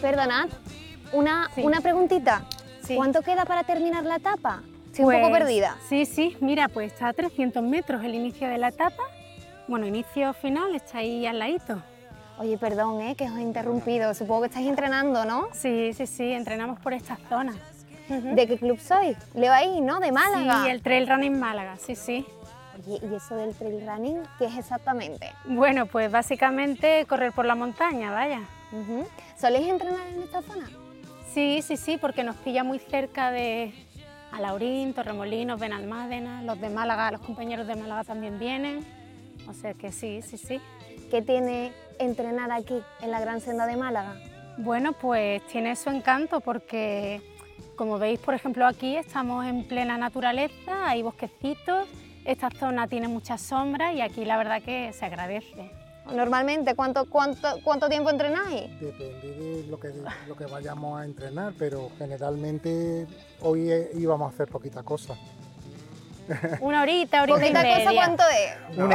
Perdonad, una preguntita. Sí. ¿Cuánto queda para terminar la etapa? Estoy un poco Pues, perdida. Sí, mira, pues está a 300 metros el inicio de la etapa. Bueno, inicio final está ahí al ladito. Oye, perdón, que os he interrumpido. Supongo que estáis entrenando, ¿no? Sí, entrenamos por esta zona. ¿De qué club sois? Leo ahí, ¿no? De Málaga. Sí, el Trail Running Málaga, sí. Oye, ¿y eso del trail running qué es exactamente? Bueno, pues básicamente correr por la montaña, vaya. ¿Soléis entrenar en esta zona? Sí, porque nos pilla muy cerca de Alhaurín, Torremolinos, Benalmádena, los de Málaga, los compañeros de Málaga también vienen. O sea que sí. ¿Qué tiene entrenar aquí, en la Gran Senda de Málaga? Bueno, pues tiene su encanto porque, como veis, por ejemplo, aquí estamos en plena naturaleza, hay bosquecitos, esta zona tiene mucha sombra y aquí la verdad que se agradece. Normalmente, ¿cuánto tiempo entrenáis? Depende de lo que vayamos a entrenar, pero generalmente hoy íbamos a hacer poquita cosa. Una horita y ¿Poquita media. cosa cuánto es?